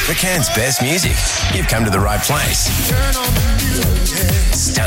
For Cairns' best music, you've come to the right place. Star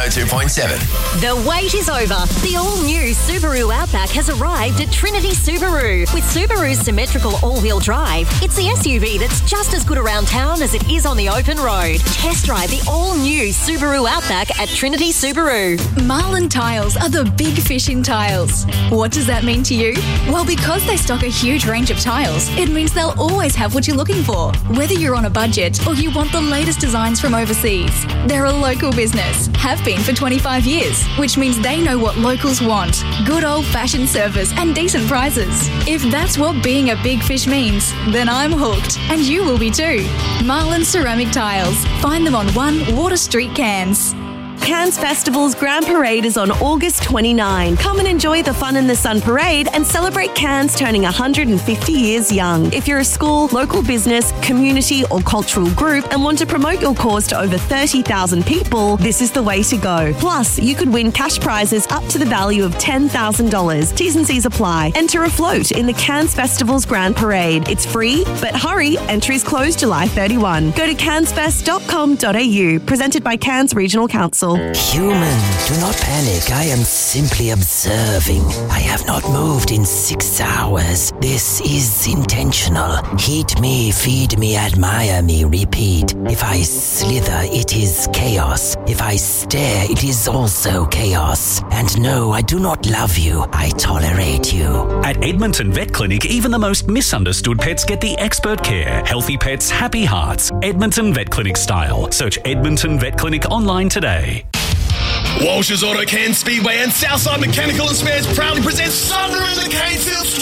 102.7. The wait is over. The all-new Subaru Outback has arrived at Trinity Subaru. With Subaru's symmetrical all-wheel drive, it's the SUV that's just as good around town as it is on the open road. Test drive the all-new Subaru Outback at Trinity Subaru. Marlin Tiles are the big fish in tiles. What does that mean to you? Well, because they stock a huge range of tiles, it means they'll always have what you're looking for. Whether you're on a budget or you want the latest designs from overseas, they're a local business, have been for 25 years, which means they know what locals want. Good old-fashioned service and decent prices. If that's what being a big fish means, then I'm hooked, and you will be too. Marlin Ceramic Tiles. Find them on 1 Water Street, Cairns. Cairns Festival's Grand Parade is on August 29. Come and enjoy the Fun in the Sun Parade and celebrate Cairns turning 150 years young. If you're a school, local business, community or cultural group and want to promote your cause to over 30,000 people, this is the way to go. Plus, you could win cash prizes up to the value of $10,000. T's and C's apply. Enter a float in the Cairns Festival's Grand Parade. It's free, but hurry, entries close July 31. Go to cairnsfest.com.au. Presented by Cairns Regional Council. Human, do not panic. I am simply observing. I have not moved in 6 hours. This is intentional. Heat me, feed me, admire me, repeat. If I slither, it is chaos. If I stare, it is also chaos. And no, I do not love you. I tolerate you. At Edmonton Vet Clinic, even the most misunderstood pets get the expert care. Healthy pets, happy hearts. Edmonton Vet Clinic style. Search Edmonton Vet Clinic online today. Walsh's Auto Cairns Speedway and Southside Mechanical and Spares proudly presents Thunder in the Canefields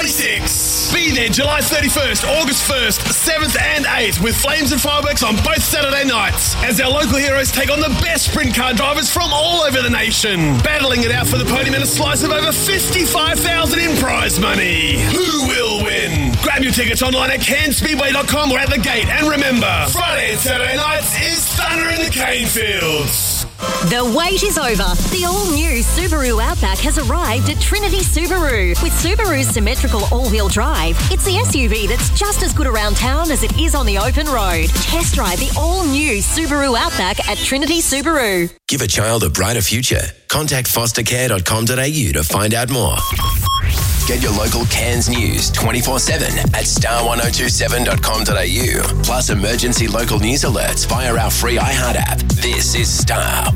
2026. Be there July 31st, August 1st, 7th and 8th with flames and fireworks on both Saturday nights as our local heroes take on the best sprint car drivers from all over the nation, battling it out for the podium and a slice of over $55,000 in prize money. Who will win? Grab your tickets online at cairnsspeedway.com or at the gate. And remember, Friday and Saturday nights is Thunder in the Canefields. The wait is over. The all-new Subaru Outback has arrived at Trinity Subaru. With Subaru's symmetrical all-wheel drive, it's the SUV that's just as good around town as it is on the open road. Test drive the all-new Subaru Outback at Trinity Subaru. Give a child a brighter future. Contact fostercare.com.au to find out more. Get your local Cairns news 24/7 at star1027.com.au. Plus emergency local news alerts via our free iHeart app. This is Star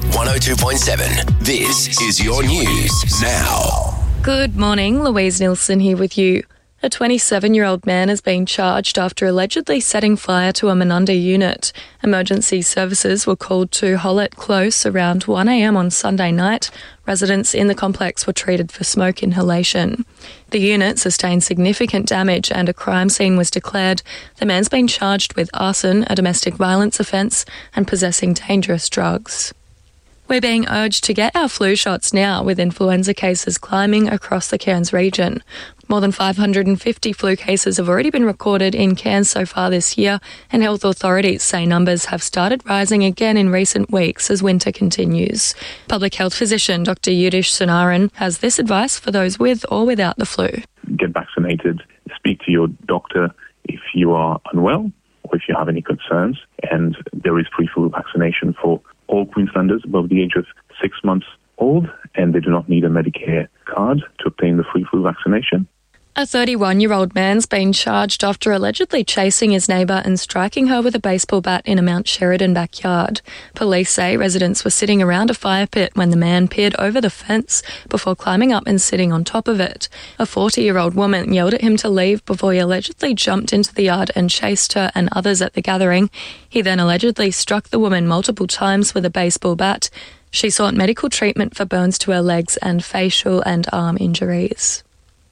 102.7. This is your news now. Good morning, Louise Nilsson here with you. A 27-year-old man has been charged after allegedly setting fire to a Menunda unit. Emergency services were called to Hollett Close around 1 a.m. on Sunday night. Residents in the complex were treated for smoke inhalation. The unit sustained significant damage and a crime scene was declared. The man's been charged with arson, a domestic violence offence, and possessing dangerous drugs. We're being urged to get our flu shots now, with influenza cases climbing across the Cairns region. More than 550 flu cases have already been recorded in Cairns so far this year, and health authorities say numbers have started rising again in recent weeks as winter continues. Public health physician Dr. Yudish Sunaran has this advice for those with or without the flu. Get vaccinated, speak to your doctor if you are unwell or if you have any concerns, and there is free flu vaccination for all Queenslanders above the age of 6 months old, and they do not need a Medicare card to obtain the free flu vaccination. A 31-year-old man's been charged after allegedly chasing his neighbour and striking her with a baseball bat in a Mount Sheridan backyard. Police say residents were sitting around a fire pit when the man peered over the fence before climbing up and sitting on top of it. A 40-year-old woman yelled at him to leave before he allegedly jumped into the yard and chased her and others at the gathering. He then allegedly struck the woman multiple times with a baseball bat. She sought medical treatment for burns to her legs and facial and arm injuries.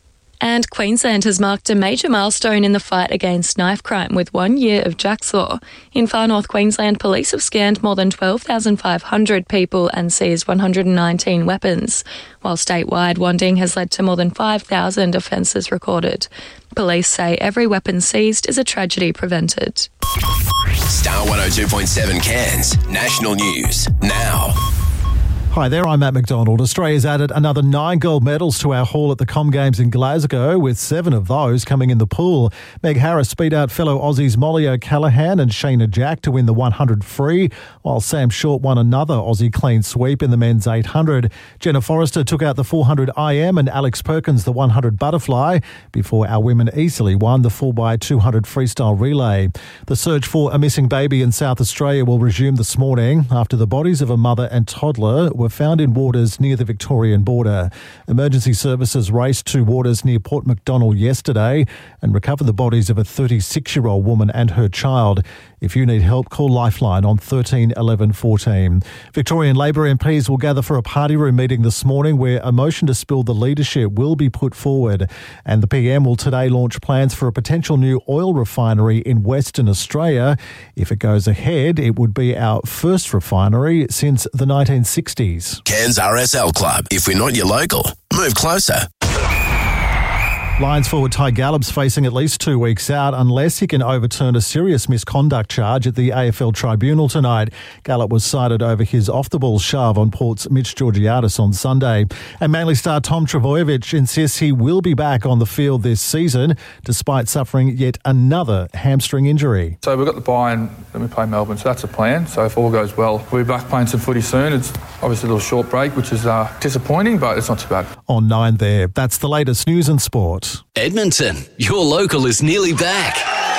And Queensland has marked a major milestone in the fight against knife crime with 1 year of Jack's Law. In Far North Queensland, police have scanned more than 12,500 people and seized 119 weapons, while statewide wanding has led to more than 5,000 offences recorded. Police say every weapon seized is a tragedy prevented. Star 102.7 Cairns, national news now. Hi there, I'm Matt McDonald. Australia's added another 9 gold medals to our haul at the Com Games in Glasgow, with 7 of those coming in the pool. Meg Harris beat out fellow Aussies Molly O'Callaghan and Shayna Jack to win the 100 free, while Sam Short won another Aussie clean sweep in the men's 800. Jenna Forrester took out the 400 IM and Alex Perkins the 100 butterfly, before our women easily won the 4x200 freestyle relay. The search for a missing baby in South Australia will resume this morning after the bodies of a mother and toddler were found in waters near the Victorian border. Emergency services raced to waters near Port MacDonnell yesterday and recovered the bodies of a 36-year-old woman and her child. If you need help, call Lifeline on 13 11 14. Victorian Labor MPs will gather for a party room meeting this morning where a motion to spill the leadership will be put forward. And the PM will today launch plans for a potential new oil refinery in Western Australia. If it goes ahead, it would be our first refinery since the 1960s. Cairns RSL Club. If we're not your local, move closer. Lions forward Ty Gallop's facing at least 2 weeks out unless he can overturn a serious misconduct charge at the AFL tribunal tonight. Gallop was cited over his off-the-ball shove on Port's Mitch Georgiadis on Sunday. And Manly star Tom Trbojevic insists he will be back on the field this season despite suffering yet another hamstring injury. So we've got the bye and then we play Melbourne, so that's the plan. So if all goes well, we'll be back playing some footy soon. It's obviously a little short break, which is disappointing, but it's not too bad. On 9 there, that's the latest news and sport. Edmonton, your local is nearly back.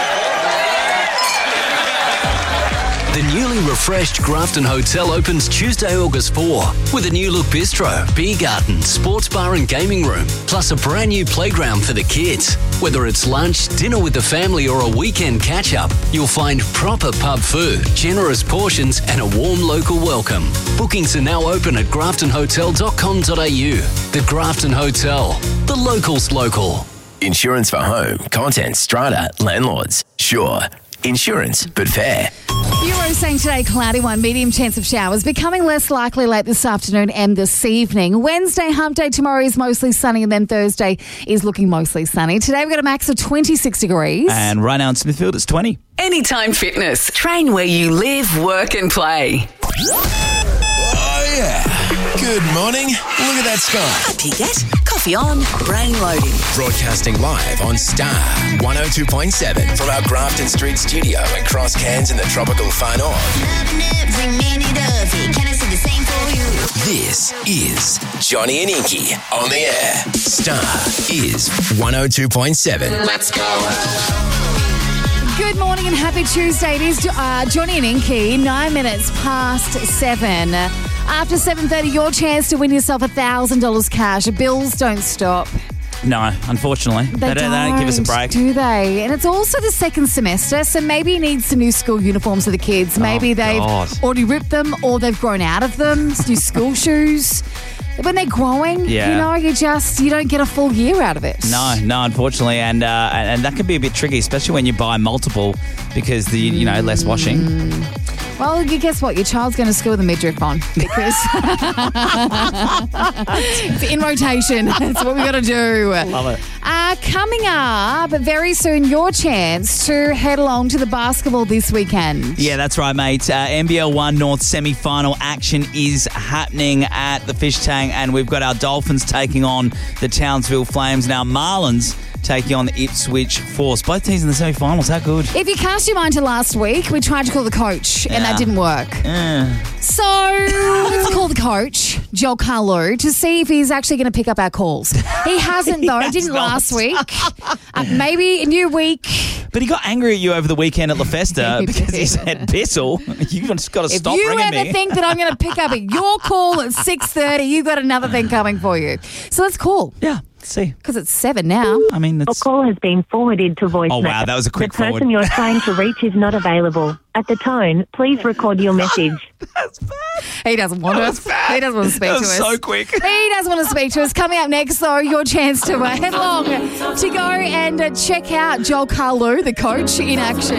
The newly refreshed Grafton Hotel opens Tuesday, August 4, with a new-look bistro, beer garden, sports bar and gaming room, plus a brand new playground for the kids. Whether it's lunch, dinner with the family or a weekend catch-up, you'll find proper pub food, generous portions and a warm local welcome. Bookings are now open at graftonhotel.com.au. The Grafton Hotel, the locals local. Insurance for home, content, strata, landlords. Sure, insurance, but fair. Euro saying today, cloudy one, medium chance of showers, becoming less likely late this afternoon and this evening. Wednesday, hump day, tomorrow is mostly sunny, and then Thursday is looking mostly sunny. Today we've got a max of 26 degrees. And right now in Smithfield, it's 20. Anytime Fitness. Train where you live, work and play. Oh, yeah. Good morning. Look at that sky. Up you get. Coffee on. Brain loading. Broadcasting live on Star 102.7 from our Grafton Street studio across Cairns in the tropical far north. Loving every minute of it. Can I say the same for you? This is Johnny and Inky on the air. Star is 102.7. Let's go. Good morning and happy Tuesday. It is Johnny and Inky, 9 minutes past 7. After 7:30, your chance to win yourself $1,000 cash. Bills don't stop. No, unfortunately. They don't give us a break. Do they? And it's also the second semester, so maybe you need some new school uniforms for the kids. Maybe they've already ripped them or they've grown out of them. It's new school shoes. When they're growing, you don't get a full year out of it. No, unfortunately, and that can be a bit tricky, especially when you buy multiple because less washing. Well, guess what? Your child's going to school with a midriff on because it's in rotation. That's what we got to do. Love it. Coming up very soon, your chance to head along to the basketball this weekend. Yeah, that's right, mate. NBL 1 North semi-final action is happening at the Fish Tank, and we've got our Dolphins taking on the Townsville Flames. Now, Marlins taking on the Ipswich Force. Both teams in the semi-finals. How good? If you cast your mind to last week, we tried to call the coach, and that didn't work. So let's call the coach, Joel Carlo, to see if he's actually going to pick up our calls. He hasn't, though. He didn't last week. Maybe a new week. But he got angry at you over the weekend at La Festa because he said, Bissell, you've just got to stop ringing me. If you ever think that I'm going to pick up your call at 6:30, you've got another thing coming for you. So let's call. Yeah. See, because it's 7 now. I mean, your call has been forwarded to voicemail. Oh wow, that was a quick forward. The person you're trying to reach is not available. At the tone, please record your message. That's bad. He doesn't want us. He doesn't want to speak to us. So quick. He doesn't want to speak to us. Coming up next, though, your chance to head along to go and check out Joel Carlo, the coach, in action.